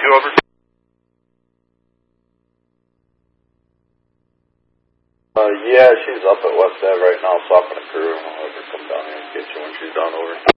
you over? Yeah, she's up at West Ave right now talking to crew. I'll have her come down here and get you when she's done over.